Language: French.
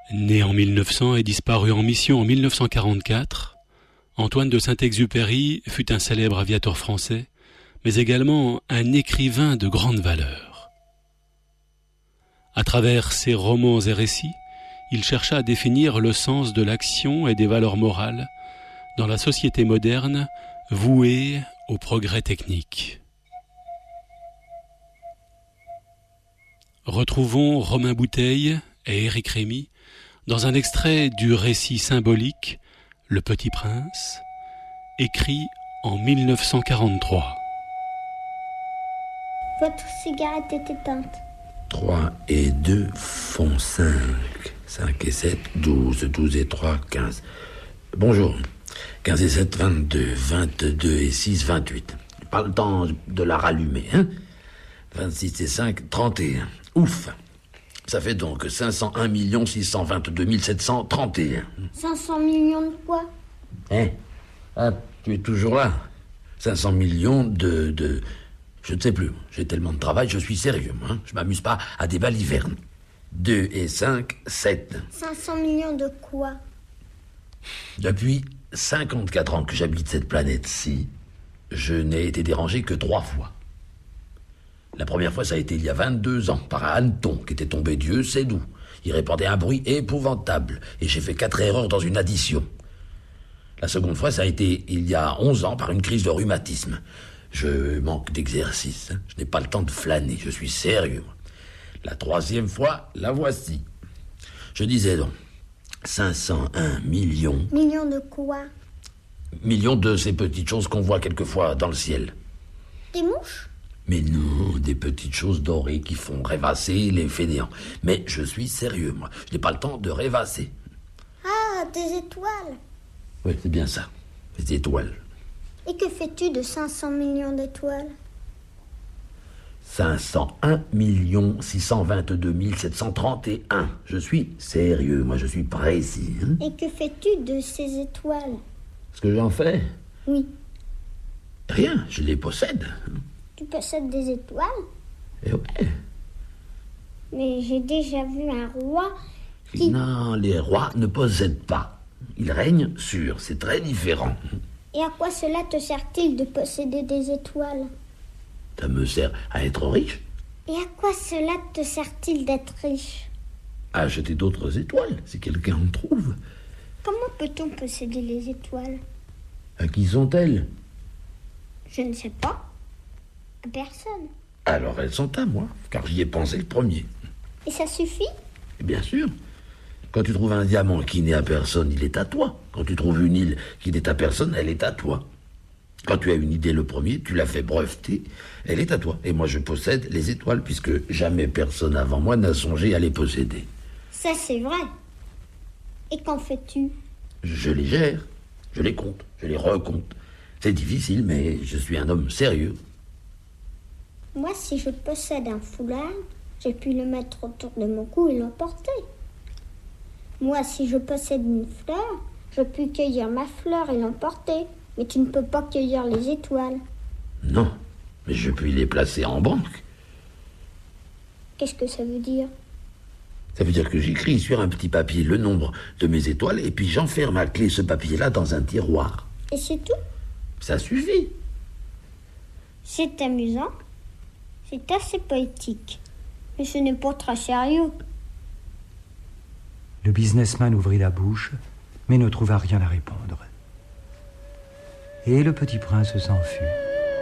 Né en 1900 et disparu en mission en 1944, Antoine de Saint-Exupéry fut un célèbre aviateur français, mais également un écrivain de grande valeur. À travers ses romans et récits, il chercha à définir le sens de l'action et des valeurs morales dans la société moderne vouée au progrès technique. Retrouvons Romain Bouteille et Éric Rémy dans un extrait du récit symbolique Le Petit Prince, écrit en 1943. Votre cigarette est éteinte. 3 et 2 font 5. 5 et 7, 12. 12 et 3, 15. Bonjour. 15 et 7, 22. 22 et 6, 28. Pas le temps de la rallumer, hein. 26 et 5, 31. Ouf. Ça fait donc 501 622 731. 500 millions de quoi? Hein? Ah, tu es toujours là. 500 millions de... Je ne sais plus. J'ai tellement de travail, je suis sérieux, moi. Hein. Je m'amuse pas à des balivernes. 2 et 5, 7. 500 millions de quoi? Depuis 54 ans que j'habite cette planète-ci, je n'ai été dérangé que 3 fois. La première fois, ça a été il y a 22 ans, par un hanneton qui était tombé Dieu sait d'où. Il répandait un bruit épouvantable, et j'ai fait 4 erreurs dans une addition. La seconde fois, ça a été il y a 11 ans, par une crise de rhumatisme. Je manque d'exercice, hein. Je n'ai pas le temps de flâner, je suis sérieux. La troisième fois, la voici. Je disais donc, 501 millions... Millions de quoi? Millions de ces petites choses qu'on voit quelquefois dans le ciel. Des mouches? Mais non, des petites choses dorées qui font rêvasser les fainéants. Mais je suis sérieux, moi. Je n'ai pas le temps de rêvasser. Ah, des étoiles. Oui, c'est bien ça. Les étoiles. Et que fais-tu de 500 millions d'étoiles? 501 622 731. Je suis sérieux, moi, je suis précis. Hein. Et que fais-tu de ces étoiles? Ce que j'en fais? Oui. Rien, je les possède. Tu possèdes des étoiles? Eh ouais. Mais j'ai déjà vu un roi qui... Non, les rois ne possèdent pas. Ils règnent sur, c'est très différent. Et à quoi cela te sert-il de posséder des étoiles? Ça me sert à être riche. Et à quoi cela te sert-il d'être riche? À acheter d'autres étoiles, si quelqu'un en trouve. Comment peut-on posséder les étoiles? À qui sont-elles? Je ne sais pas. À personne. Alors elles sont à moi, car j'y ai pensé le premier. Et ça suffit? Et bien sûr. Quand tu trouves un diamant qui n'est à personne, il est à toi. Quand tu trouves une île qui n'est à personne, elle est à toi. Quand tu as une idée le premier, tu l'as fait breveter, elle est à toi. Et moi je possède les étoiles, puisque jamais personne avant moi n'a songé à les posséder. Ça c'est vrai. Et qu'en fais-tu? Je les gère, je les compte, je les recompte. C'est difficile, mais je suis un homme sérieux. Moi, si je possède un foulard, j'ai pu le mettre autour de mon cou et l'emporter. Moi, si je possède une fleur, je peux cueillir ma fleur et l'emporter. Mais tu ne peux pas cueillir les étoiles. Non, mais je puis les placer en banque. Qu'est-ce que ça veut dire? Ça veut dire que j'écris sur un petit papier le nombre de mes étoiles et puis j'enferme à clé ce papier-là dans un tiroir. Et c'est tout? Ça suffit. C'est amusant. C'est assez poétique. Mais ce n'est pas très sérieux. Le businessman ouvrit la bouche, mais ne trouva rien à répondre. Et le petit prince s'enfuit.